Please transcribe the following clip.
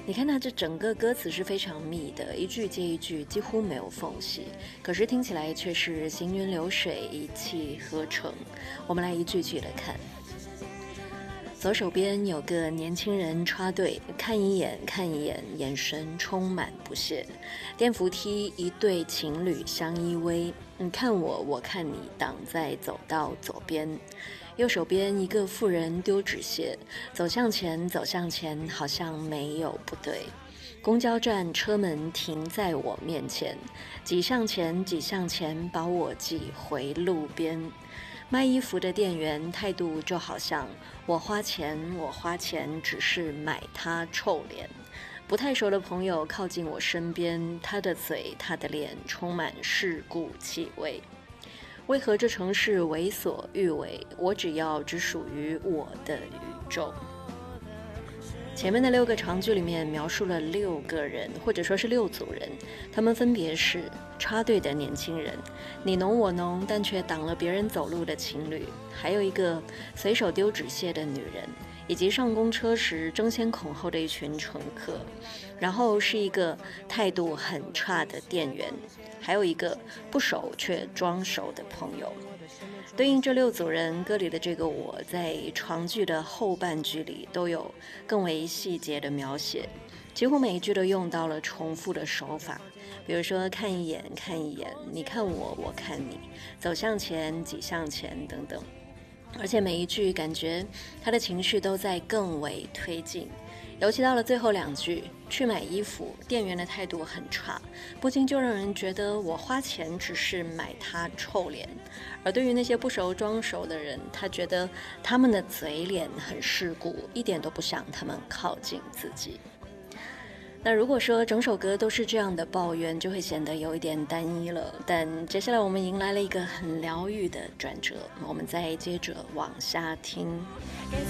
你看它这整个歌词是非常密的，一句接一句，几乎没有缝隙，可是听起来却是行云流水，一气呵成。我们来一句句的看。左手边有个年轻人插队，看一眼看一眼，眼神充满不屑。电扶梯一对情侣相依偎，你看我，我看你，挡在走道左边。右手边一个妇人丢纸屑，走向前走向前，好像没有不对。公交站车门停在我面前，挤向前挤向前，把我挤回路边。卖衣服的店员态度就好像我花钱只是买他臭脸。不太熟的朋友靠近我身边，他的嘴他的脸充满世故气味。为何这城市为所欲为？我只属于我的宇宙。前面的6个长句里面描述了6个人，或者说是6组人，他们分别是插队的年轻人，你侬我侬但却挡了别人走路的情侣，还有一个随手丢纸屑的女人，以及上公车时争先恐后的一群乘客，然后是一个态度很差的店员，还有一个不熟却装熟的朋友。对应这6组人，歌里的这个我在长句的后半句里都有更为细节的描写，几乎每一句都用到了重复的手法，比如说看一眼看一眼，你看我我看你，走向前挤向前等等，而且每一句感觉他的情绪都在更为推进。尤其到了最后2句，去买衣服，店员的态度很差，不禁就让人觉得我花钱只是买他臭脸。而对于那些不熟装熟的人，他觉得他们的嘴脸很世故，一点都不想他们靠近自己。那如果说整首歌都是这样的抱怨，就会显得有一点单一了。但接下来我们迎来了一个很疗愈的转折，我们再接着往下听。